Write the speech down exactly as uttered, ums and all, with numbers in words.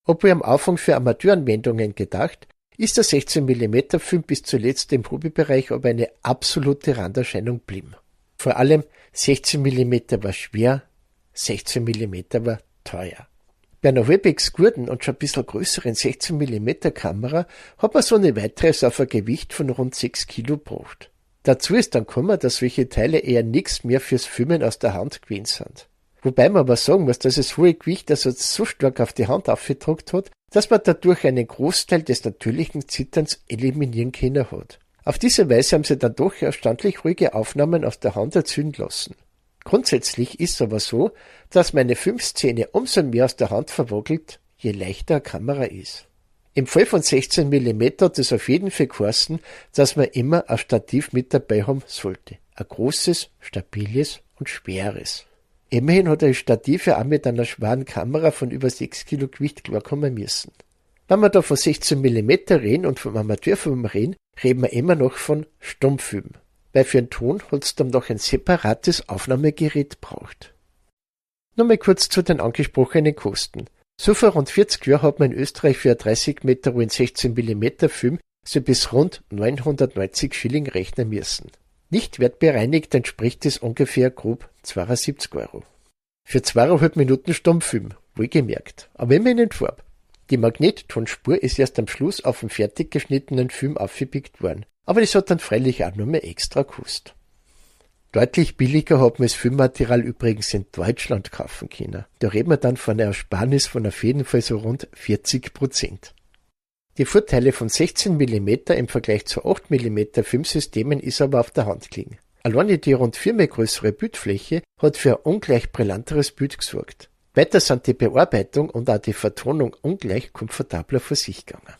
Obwohl am Anfang für Amateuranwendungen gedacht, ist der sechzehn Millimeter Film bis zuletzt im Hobbybereich aber eine absolute Randerscheinung blieben. Vor allem sechzehn Millimeter war schwer, sechzehn Millimeter war teuer. Bei einer halbwegs guten und schon ein bisschen größeren sechzehn Millimeter Kamera hat man so eine weiteres auf ein Gewicht von rund sechs Kilo gebracht. Dazu ist dann gekommen, dass solche Teile eher nichts mehr fürs Filmen aus der Hand gewesen sind. Wobei man aber sagen muss, dass das hohe Gewicht also so stark auf die Hand aufgedruckt hat, dass man dadurch einen Großteil des natürlichen Zitterns eliminieren können hat. Auf diese Weise haben sie dann doch erstaunlich ruhige Aufnahmen aus der Hand erzählen lassen. Grundsätzlich ist es aber so, dass meine Filmszene umso mehr aus der Hand verwackelt, je leichter eine Kamera ist. Im Fall von sechzehn Millimeter hat es auf jeden Fall geheißen, dass man immer ein Stativ mit dabei haben sollte. Ein großes, stabiles und schweres. Immerhin hat ein Stativ ja auch mit einer schweren Kamera von über sechs Kilo Gewicht klarkommen müssen. Wenn wir da von sechzehn Millimeter reden und vom Amateurfilm reden, reden wir immer noch von Stummfilm. Weil für einen Ton hat es dann noch ein separates Aufnahmegerät braucht. Nochmal kurz zu den angesprochenen Kosten. So vor rund vierzig Jahren hat man in Österreich für einen dreißig Meter rollen sechzehn Millimeter Film so bis rund neunhundertneunzig Schilling rechnen müssen. Nicht wertbereinigt entspricht es ungefähr grob zweiundsiebzig Euro. Für zweieinhalb Minuten Stummfilm, wohlgemerkt, aber immerhin in Farbe. Die Magnettonspur ist erst am Schluss auf dem fertig geschnittenen Film aufgepickt worden, aber das hat dann freilich auch nur mehr extra gekostet. Deutlich billiger hat man das Filmmaterial übrigens in Deutschland kaufen können. Da reden wir dann von einer Ersparnis von auf jeden Fall so rund vierzig Prozent. Die Vorteile von sechzehn Millimeter im Vergleich zu acht Millimeter Filmsystemen ist aber auf der Hand gelegen. Alleine die rund viermal größere Bildfläche hat für ein ungleich brillanteres Bild gesorgt. Weiter sind die Bearbeitung und auch die Vertonung ungleich komfortabler vor sich gegangen.